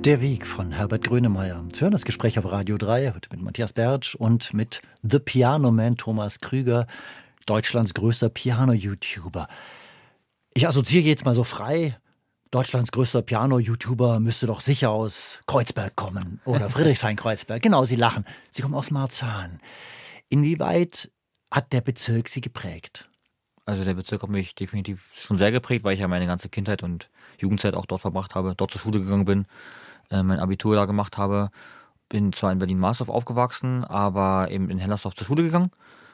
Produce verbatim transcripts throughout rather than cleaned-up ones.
Der Weg von Herbert Grönemeyer. Sie hören das Gespräch auf Radio drei, heute mit Matthias Bertsch und mit The Piano Man Thomas Krüger, Deutschlands größter Piano-YouTuber. Ich assoziiere jetzt mal so frei, Deutschlands größter Piano-YouTuber müsste doch sicher aus Kreuzberg kommen oder Friedrichshain-Kreuzberg. Genau, Sie lachen. Sie kommen aus Marzahn. Inwieweit hat der Bezirk Sie geprägt? Also der Bezirk hat mich definitiv schon sehr geprägt, weil ich ja meine ganze Kindheit und Jugendzeit auch dort verbracht habe, dort zur Schule gegangen bin, äh, mein Abitur da gemacht habe. Bin zwar in Berlin-Marsdorf aufgewachsen, aber eben in Hellersdorf zur Schule gegangen.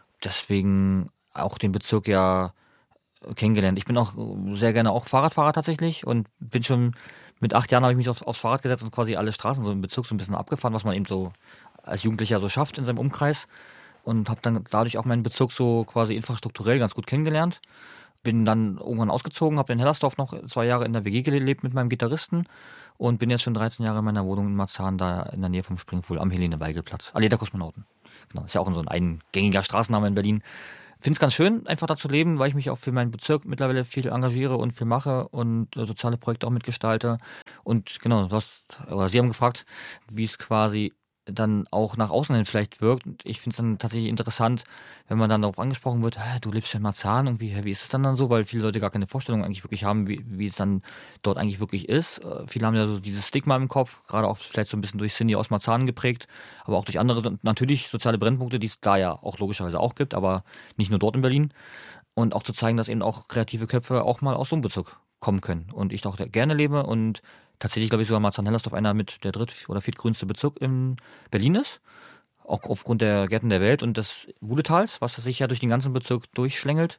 Deswegen auch den Bezirk ja kennengelernt. Ich bin auch sehr gerne auch Fahrradfahrer tatsächlich und bin schon mit acht Jahren habe ich mich aufs, aufs Fahrrad gesetzt und quasi alle Straßen so im Bezirk so ein bisschen abgefahren, was man eben so als Jugendlicher so schafft in seinem Umkreis. Und habe dann dadurch auch meinen Bezirk so quasi infrastrukturell ganz gut kennengelernt. Bin dann irgendwann ausgezogen, habe in Hellersdorf noch zwei Jahre in der W G gelebt mit meinem Gitarristen und bin jetzt schon dreizehn Jahre in meiner Wohnung in Marzahn, da in der Nähe vom Springpool am Helene-Weigel-Platz. Allee der Kosmonauten. Genau, ist ja auch so ein eingängiger Straßenname in Berlin. Finde es ganz schön, einfach da zu leben, weil ich mich auch für meinen Bezirk mittlerweile viel engagiere und viel mache und äh, soziale Projekte auch mitgestalte. Und genau, du hast, oder Sie haben gefragt, wie es quasi dann auch nach außen hin vielleicht wirkt. Ich finde es dann tatsächlich interessant, wenn man dann darauf angesprochen wird, du lebst ja in Marzahn und wie, wie ist es dann dann so, weil viele Leute gar keine Vorstellung eigentlich wirklich haben, wie, wie es dann dort eigentlich wirklich ist. Äh, viele haben ja so dieses Stigma im Kopf, gerade auch vielleicht so ein bisschen durch Cindy aus Marzahn geprägt, aber auch durch andere, natürlich soziale Brennpunkte, die es da ja auch logischerweise auch gibt, aber nicht nur dort in Berlin. Und auch zu zeigen, dass eben auch kreative Köpfe auch mal aus so einem Bezirk kommen können. Und ich da auch gerne lebe und tatsächlich, glaube ich, sogar Marzahn-Hellersdorf einer mit der dritt- oder viertgrünste Bezirk in Berlin ist. Auch aufgrund der Gärten der Welt und des Wuhletals, was sich ja durch den ganzen Bezirk durchschlängelt.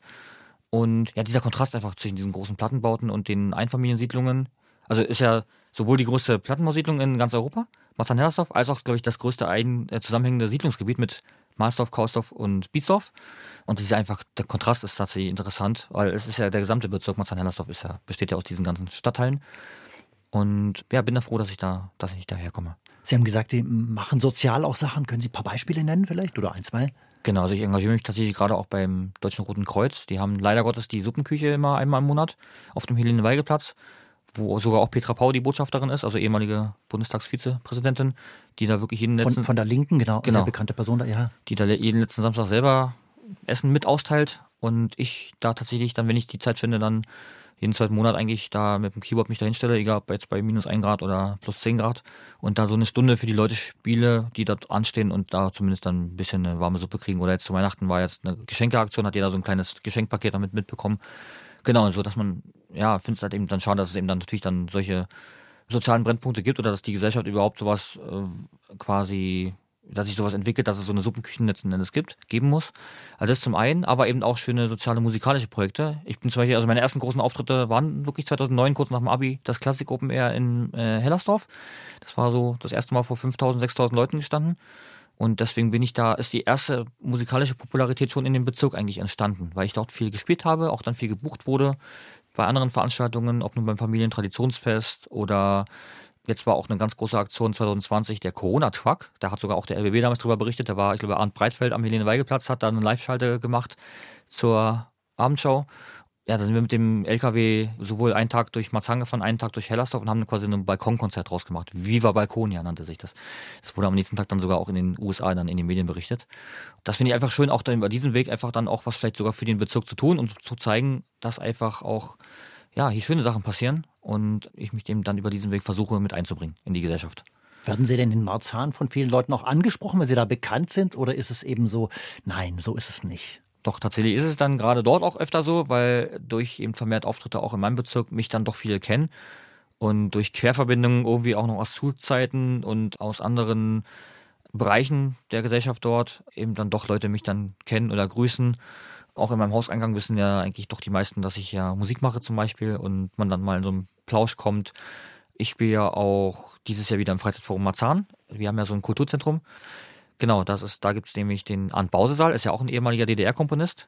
Und ja, dieser Kontrast einfach zwischen diesen großen Plattenbauten und den Einfamiliensiedlungen. Also ist ja sowohl die größte Plattenbausiedlung in ganz Europa, Marzahn-Hellersdorf, als auch, glaube ich, das größte ein, äh, zusammenhängende Siedlungsgebiet mit Marsdorf, Kausdorf und Biesdorf. Und das ist einfach, der Kontrast ist tatsächlich interessant, weil es ist ja der gesamte Bezirk Marzahn-Hellersdorf ist ja, besteht ja aus diesen ganzen Stadtteilen. Und ja, bin da froh, dass ich da, dass ich daher komme. Sie haben gesagt, Sie machen sozial auch Sachen. Können Sie ein paar Beispiele nennen vielleicht oder ein, zwei? Genau, also ich engagiere mich tatsächlich gerade auch beim Deutschen Roten Kreuz. Die haben leider Gottes die Suppenküche immer einmal im Monat auf dem Helene-Weigel-Platz, wo sogar auch Petra Pau die Botschafterin ist, also ehemalige Bundestagsvizepräsidentin, die da wirklich jeden letzten... Von, von der Linken, genau, genau, sehr bekannte Person da, ja. Die da jeden letzten Samstag selber Essen mit austeilt und ich da tatsächlich dann, wenn ich die Zeit finde, dann jeden zweiten Monat eigentlich da mit dem Keyboard mich da hinstelle, egal ob jetzt bei minus ein Grad oder plus zehn Grad und da so eine Stunde für die Leute spiele, die dort anstehen und da zumindest dann ein bisschen eine warme Suppe kriegen. Oder jetzt zu Weihnachten war jetzt eine Geschenkeaktion, hat jeder so ein kleines Geschenkpaket damit mitbekommen. Genau, so dass man, ja, finde es halt eben dann schade, dass es eben dann natürlich dann solche sozialen Brennpunkte gibt oder dass die Gesellschaft überhaupt sowas äh, quasi... dass sich sowas entwickelt, dass es so eine Suppenküchen letzten Endes gibt, geben muss. Also das zum einen, aber eben auch schöne soziale musikalische Projekte. Ich bin zum Beispiel, also meine ersten großen Auftritte waren wirklich zweitausendneun, kurz nach dem Abi, das Classic Open Air in äh, Hellersdorf. Das war so das erste Mal vor fünftausend, sechstausend Leuten gestanden. Und deswegen bin ich da, ist die erste musikalische Popularität schon in dem Bezirk eigentlich entstanden, weil ich dort viel gespielt habe, auch dann viel gebucht wurde bei anderen Veranstaltungen, ob nun beim Familientraditionsfest oder jetzt war auch eine ganz große Aktion zwanzig zwanzig, der Corona-Truck. Da hat sogar auch der L B B damals drüber berichtet. Da war, ich glaube, Arndt Breitfeld am Helene-Weigel-Platz, hat da eine Live-Schalte gemacht zur Abendschau. Ja, da sind wir mit dem L K W sowohl einen Tag durch Marzahn gefahren, einen Tag durch Hellersdorf und haben quasi ein Balkonkonzert draus gemacht. Viva Balconia nannte sich das. Das wurde am nächsten Tag dann sogar auch in den U S A dann in den Medien berichtet. Das finde ich einfach schön, auch dann über diesen Weg einfach dann auch was vielleicht sogar für den Bezirk zu tun und zu zeigen, dass einfach auch ja, hier schöne Sachen passieren und ich mich dem dann über diesen Weg versuche mit einzubringen in die Gesellschaft. Werden Sie denn in Marzahn von vielen Leuten auch angesprochen, wenn Sie da bekannt sind? Oder ist es eben so, nein, so ist es nicht? Doch, tatsächlich ist es dann gerade dort auch öfter so, weil durch eben vermehrt Auftritte auch in meinem Bezirk mich dann doch viele kennen und durch Querverbindungen irgendwie auch noch aus Schulzeiten und aus anderen Bereichen der Gesellschaft dort eben dann doch Leute mich dann kennen oder grüßen. Auch in meinem Hauseingang wissen ja eigentlich doch die meisten, dass ich ja Musik mache zum Beispiel und man dann mal in so einen Plausch kommt. Ich spiele ja auch dieses Jahr wieder im Freizeitforum Marzahn. Wir haben ja so ein Kulturzentrum. Genau, das ist, da gibt es nämlich den Arndt Bause-Saal, ist ja auch ein ehemaliger D D R-Komponist,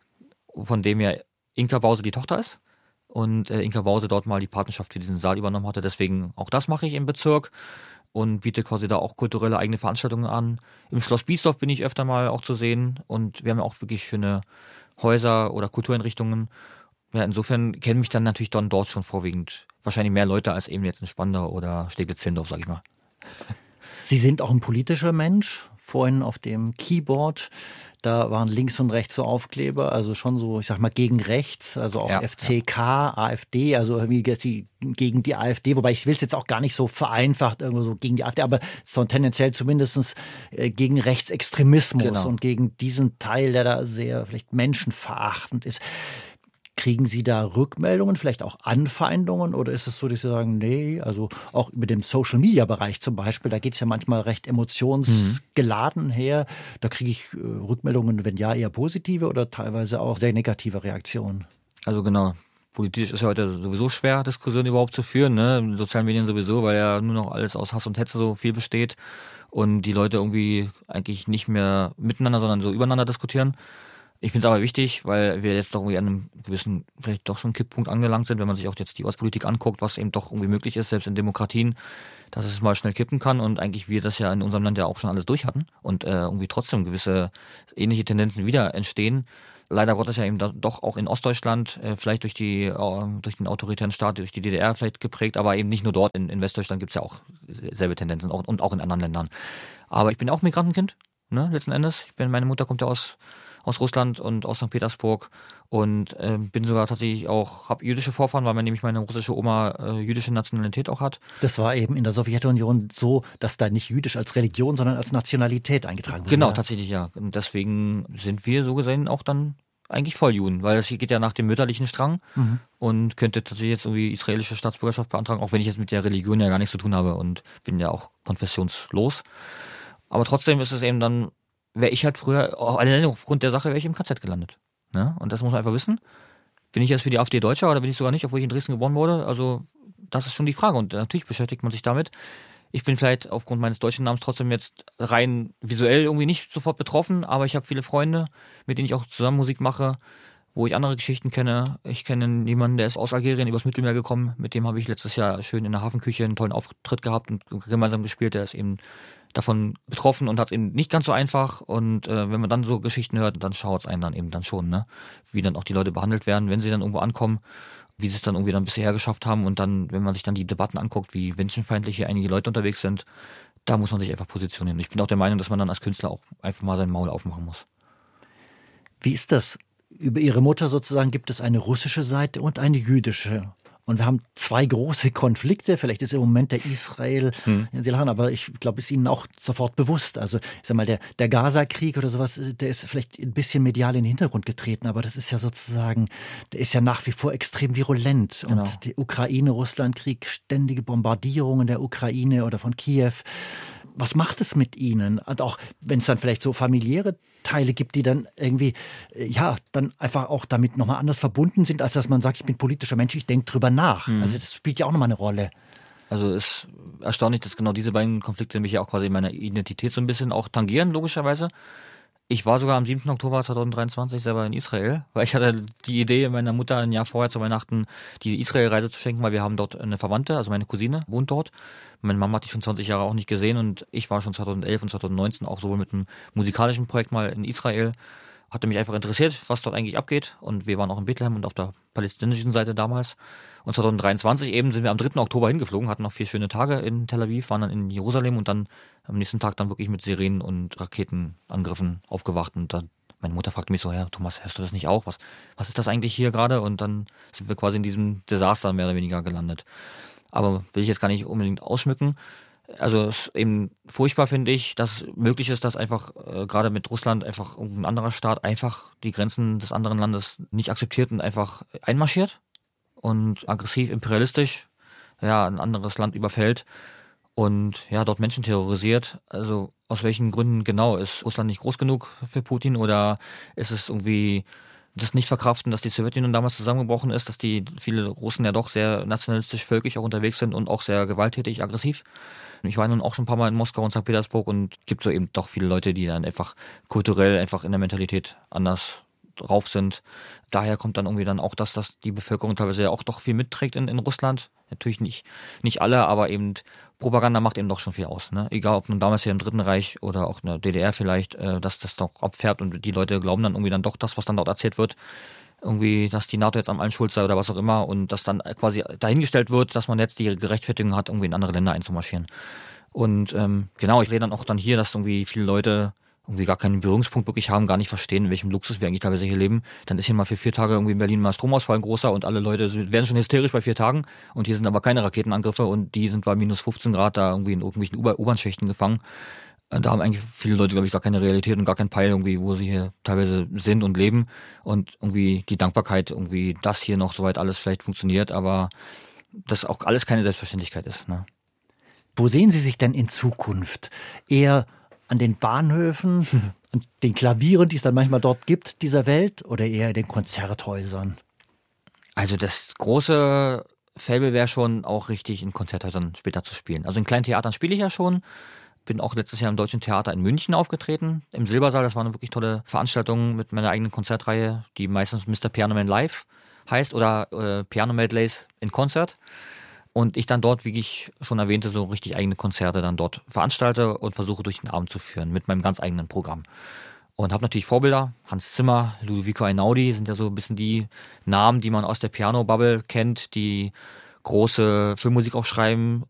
von dem ja Inka Bause die Tochter ist. Und äh, Inka Bause dort mal die Patenschaft für diesen Saal übernommen hatte. Deswegen auch das mache ich im Bezirk und biete quasi da auch kulturelle eigene Veranstaltungen an. Im Schloss Biesdorf bin ich öfter mal auch zu sehen und wir haben ja auch wirklich schöne Häuser oder Kultureinrichtungen. Ja, insofern kennen mich dann natürlich dann dort schon vorwiegend wahrscheinlich mehr Leute als eben jetzt in Spandau oder Steglitz-Zehlendorf, sag ich mal. Sie sind auch ein politischer Mensch. Vorhin auf dem Keyboard, da waren links und rechts so Aufkleber, also schon so, ich sag mal, gegen rechts, also auch Ja, F C K, ja. AfD, also irgendwie gegen die AfD, wobei ich will es jetzt auch gar nicht so vereinfacht, irgendwo so gegen die AfD, aber so tendenziell zumindest gegen Rechtsextremismus genau. Und gegen diesen Teil, der da sehr vielleicht menschenverachtend ist. Kriegen Sie da Rückmeldungen, vielleicht auch Anfeindungen oder ist es so, dass Sie sagen, nee, also auch über den Social-Media-Bereich zum Beispiel, da geht es ja manchmal recht emotionsgeladen her, da kriege ich äh, Rückmeldungen, wenn ja, eher positive oder teilweise auch sehr negative Reaktionen? Also genau, politisch ist ja heute sowieso schwer, Diskussionen überhaupt zu führen, ne? In sozialen Medien sowieso, weil ja nur noch alles aus Hass und Hetze so viel besteht und die Leute irgendwie eigentlich nicht mehr miteinander, sondern so übereinander diskutieren. Ich finde es aber wichtig, weil wir jetzt doch irgendwie an einem gewissen, vielleicht doch schon Kipppunkt angelangt sind, wenn man sich auch jetzt die Ostpolitik anguckt, was eben doch irgendwie möglich ist, selbst in Demokratien, dass es mal schnell kippen kann und eigentlich wir das ja in unserem Land ja auch schon alles durch hatten und äh, irgendwie trotzdem gewisse ähnliche Tendenzen wieder entstehen. Leider Gottes ja eben doch auch in Ostdeutschland, äh, vielleicht durch die äh, durch den autoritären Staat, durch die D D R vielleicht geprägt, aber eben nicht nur dort. In, in Westdeutschland gibt es ja auch selbe Tendenzen auch, und auch in anderen Ländern. Aber ich bin auch Migrantenkind, ne, letzten Endes. Ich bin, meine Mutter kommt ja aus aus Russland und aus Sankt Petersburg und äh, bin sogar tatsächlich auch, habe jüdische Vorfahren, weil mir nämlich meine russische Oma äh, jüdische Nationalität auch hat. Das war eben in der Sowjetunion so, dass da nicht jüdisch als Religion, sondern als Nationalität eingetragen wurde. Genau, ja. Tatsächlich, ja. Und deswegen sind wir so gesehen auch dann eigentlich Volljuden, weil das hier geht ja nach dem mütterlichen Strang mhm. und könnte tatsächlich jetzt irgendwie israelische Staatsbürgerschaft beantragen, auch wenn ich jetzt mit der Religion ja gar nichts zu tun habe und bin ja auch konfessionslos. Aber trotzdem ist es eben dann, wäre ich halt früher, alleine aufgrund der Sache, wäre ich im K Z gelandet. Ne? Und das muss man einfach wissen. Bin ich jetzt für die AfD Deutscher oder bin ich sogar nicht, obwohl ich in Dresden geboren wurde? Also das ist schon die Frage und natürlich beschäftigt man sich damit. Ich bin vielleicht aufgrund meines deutschen Namens trotzdem jetzt rein visuell irgendwie nicht sofort betroffen, aber ich habe viele Freunde, mit denen ich auch zusammen Musik mache, wo ich andere Geschichten kenne. Ich kenne jemanden, der ist aus Algerien übers Mittelmeer gekommen, mit dem habe ich letztes Jahr schön in der Hafenküche einen tollen Auftritt gehabt und gemeinsam gespielt. Der ist eben davon betroffen und hat es eben nicht ganz so einfach und äh, wenn man dann so Geschichten hört, dann schaut es einen dann eben dann schon, ne, wie dann auch die Leute behandelt werden, wenn sie dann irgendwo ankommen, wie sie es dann irgendwie dann bisher geschafft haben und dann, wenn man sich dann die Debatten anguckt, wie menschenfeindlich hier einige Leute unterwegs sind, da muss man sich einfach positionieren. Ich bin auch der Meinung, dass man dann als Künstler auch einfach mal sein Maul aufmachen muss. Wie ist das? Über Ihre Mutter sozusagen gibt es eine russische Seite und eine jüdische. Und wir haben zwei große Konflikte. Vielleicht ist im Moment der Israel, hm. Sie lachen, aber ich glaube, ist Ihnen auch sofort bewusst. Also, ich sag mal, der, der Gaza-Krieg oder sowas, der ist vielleicht ein bisschen medial in den Hintergrund getreten, aber das ist ja sozusagen, der ist ja nach wie vor extrem virulent. Genau. Und der Ukraine-Russland-Krieg, ständige Bombardierungen der Ukraine oder von Kiew. Was macht es mit Ihnen? Und auch wenn es dann vielleicht so familiäre Teile gibt, die dann irgendwie, ja, dann einfach auch damit nochmal anders verbunden sind, als dass man sagt, ich bin politischer Mensch, ich denke drüber nach. Mhm. Also das spielt ja auch nochmal eine Rolle. Also es ist erstaunlich, dass genau diese beiden Konflikte mich ja auch quasi in meiner Identität so ein bisschen auch tangieren, logischerweise. Ich war sogar am siebten Oktober zweitausenddreiundzwanzig selber in Israel, weil ich hatte die Idee, meiner Mutter ein Jahr vorher zu Weihnachten die Israel-Reise zu schenken, weil wir haben dort eine Verwandte, also meine Cousine wohnt dort. Meine Mama hat die schon zwanzig Jahre auch nicht gesehen und ich war schon zweitausendelf und zweitausendneunzehn auch sowohl mit einem musikalischen Projekt mal in Israel. Hatte mich einfach interessiert, was dort eigentlich abgeht und wir waren auch in Bethlehem und auf der palästinensischen Seite damals. Und zweitausenddreiundzwanzig eben sind wir am dritten Oktober hingeflogen, hatten noch vier schöne Tage in Tel Aviv, waren dann in Jerusalem und dann am nächsten Tag dann wirklich mit Sirenen und Raketenangriffen aufgewacht. Und dann, meine Mutter fragte mich so, ja, Thomas, hörst du das nicht auch? Was, was ist das eigentlich hier gerade? Und dann sind wir quasi in diesem Desaster mehr oder weniger gelandet. Aber will ich jetzt gar nicht unbedingt ausschmücken. Also es ist eben furchtbar, finde ich, dass es möglich ist, dass einfach äh, gerade mit Russland einfach irgendein anderer Staat einfach die Grenzen des anderen Landes nicht akzeptiert und einfach einmarschiert und aggressiv, imperialistisch ja ein anderes Land überfällt und ja dort Menschen terrorisiert. Also aus welchen Gründen genau? Ist Russland nicht groß genug für Putin oder ist es irgendwie das nicht verkraften, dass die Sowjetunion damals zusammengebrochen ist, dass die viele Russen ja doch sehr nationalistisch, völkisch auch unterwegs sind und auch sehr gewalttätig, aggressiv. Ich war nun auch schon ein paar Mal in Moskau und Sankt Petersburg und gibt so eben doch viele Leute, die dann einfach kulturell einfach in der Mentalität anders drauf sind. Daher kommt dann irgendwie dann auch das, dass die Bevölkerung teilweise ja auch doch viel mitträgt in, in Russland. Natürlich nicht, nicht alle, aber eben Propaganda macht eben doch schon viel aus. Ne? Egal, ob nun damals hier im Dritten Reich oder auch in der D D R vielleicht, äh, dass das doch abfärbt und die Leute glauben dann irgendwie dann doch das, was dann dort erzählt wird. irgendwie, dass die NATO jetzt am allen schuld sei oder was auch immer und dass dann quasi dahingestellt wird, dass man jetzt die Gerechtfertigung hat, irgendwie in andere Länder einzumarschieren. Und ähm, genau, ich rede dann auch dann hier, dass irgendwie viele Leute irgendwie gar keinen Berührungspunkt wirklich haben, gar nicht verstehen, in welchem Luxus wir eigentlich teilweise hier leben. Dann ist hier mal für vier Tage irgendwie in Berlin mal Stromausfall ein großer und alle Leute werden schon hysterisch bei vier Tagen und hier sind aber keine Raketenangriffe und die sind bei minus fünfzehn Grad da irgendwie in irgendwelchen U-Bahn-Schächten gefangen. Da haben eigentlich viele Leute, glaube ich, gar keine Realität und gar keinen Peil irgendwie, wo sie hier teilweise sind und leben und irgendwie die Dankbarkeit irgendwie, dass hier noch soweit alles vielleicht funktioniert, aber das auch alles keine Selbstverständlichkeit ist. Ne? Wo sehen Sie sich denn in Zukunft? Eher an den Bahnhöfen, an den Klavieren, die es dann manchmal dort gibt, dieser Welt, oder eher in den Konzerthäusern? Also das große Faible wäre schon auch richtig in Konzerthäusern später zu spielen. Also in kleinen Theatern spiele ich ja schon. Bin auch letztes Jahr im Deutschen Theater in München aufgetreten, im Silbersaal. Das war eine wirklich tolle Veranstaltung mit meiner eigenen Konzertreihe, die meistens Mister Piano Man Live heißt oder äh, Piano Medleys in Konzert. Und ich dann dort, wie ich schon erwähnte, so richtig eigene Konzerte dann dort veranstalte und versuche durch den Abend zu führen mit meinem ganz eigenen Programm. Und habe natürlich Vorbilder, Hans Zimmer, Ludovico Einaudi sind ja so ein bisschen die Namen, die man aus der Piano-Bubble kennt, die große Filmmusik auch schreiben